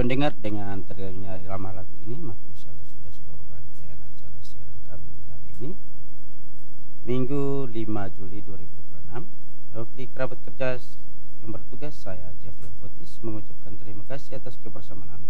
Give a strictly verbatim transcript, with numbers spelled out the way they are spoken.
pendengar, dengan teringat irama lagu ini maka misalnya sudah seluruh rangkaian acara siaran kami hari ini Minggu lima Juli dua ribu dua puluh enam. Mewakili kerabat kerja yang bertugas, saya Jeffrey Fotis mengucapkan terima kasih atas kebersamaan Anda